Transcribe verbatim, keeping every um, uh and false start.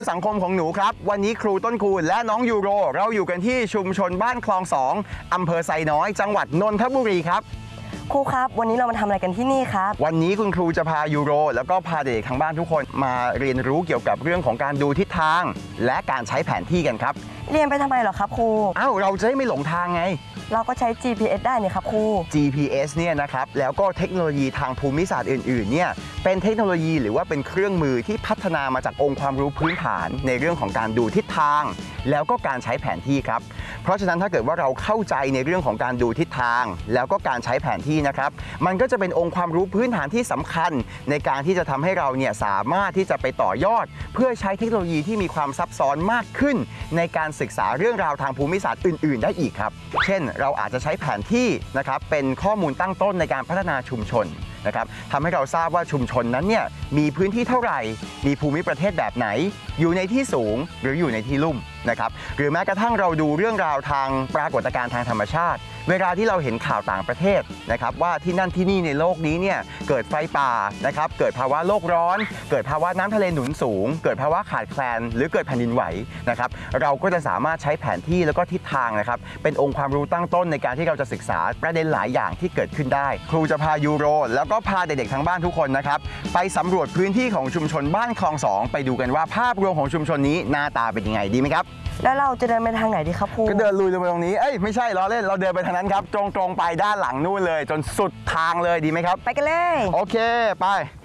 สังคมของหนูครับวันนี้ครูต้นคูณและน้องยูโรเราอยู่กันที่ชุมชนบ้านคลองสองอำเภอไซน้อยจังหวัดนนทบุรีครับครูครับวันนี้เรามาทำอะไรกันที่นี่ครับวันนี้คุณครูจะพายูโรแล้วก็พาเด็กทั้งบ้านทุกคนมาเรียนรู้เกี่ยวกับเรื่องของการดูทิศทางและการใช้แผนที่กันครับเรียนไปทำไมเหรอครับครูอ้าวเราจะได้ไม่หลงทางไงเราก็ใช้ จี พี เอส ได้นี่ครับครูจี พี เอส เนี่ยนะครับแล้วก็เทคโนโลยีทางภูมิศาสตร์อื่นๆเนี่ยเป็นเทคโนโลยีหรือว่าเป็นเครื่องมือที่พัฒนามาจากองค์ความรู้พื้นฐานในเรื่องของการดูทิศทางแล้วก็การใช้แผนที่ครับเพราะฉะนั้นถ้าเกิดว่าเราเข้าใจในเรื่องของการดูทิศทางแล้วก็การใช้แผนที่นะครับมันก็จะเป็นองค์ความรู้พื้นฐานที่สำคัญในการที่จะทำให้เราเนี่ยสามารถที่จะไปต่อยอดเพื่อใช้เทคโนโลยีที่มีความซับซ้อนมากขึ้นในการศึกษาเรื่องราวทางภูมิศาสตร์อื่นๆได้อีกครับเช่นเราอาจจะใช้แผนที่นะครับเป็นข้อมูลตั้งต้นในการพัฒนาชุมชนนะครับทำให้เราทราบว่าชุมชนนั้นเนี่ยมีพื้นที่เท่าไหร่มีภูมิประเทศแบบไหนอยู่ในที่สูงหรืออยู่ในที่ลุ่มนะครับหรือแม้กระทั่งเราดูเรื่องราวทางปรากฏการณ์ทางธรรมชาติเวลาที่เราเห็นข่าวต่างประเทศนะครับว่าที่นั่นที่นี่ในโลกนี้เนี่ยเกิดไฟป่านะครับเกิดภาวะโลกร้อนเกิดภาวะน้ำทะเลหนุนสูงเกิดภาวะขาดแคลนหรือเกิดแผ่นดินไหวนะครับเราก็จะสามารถใช้แผนที่แล้วก็ทิศทางนะครับเป็นองค์ความรู้ตั้งต้นในการที่เราจะศึกษาประเด็นหลายอย่างที่เกิดขึ้นได้ครูจะพายูโรแล้วก็พาเด็กๆทั้งบ้านทุกคนนะครับไปสำรวจพื้นที่ของชุมชนบ้านคลองสองไปดูกันว่าภาพรวมของชุมชนนี้หน้าตาเป็นยังไงดีไหมครับแล้วเราจะเดินไปทางไหนดีครับครูก็เดินลุยลงไปตรงนี้เอ้ยไม่ใช่ล้อเล่นเราเดินไปทางนั้นครับตรงๆไปด้านหลังนู่นเลยจนสุดทางเลยดีไหมครับไปกันเลยโอเคไป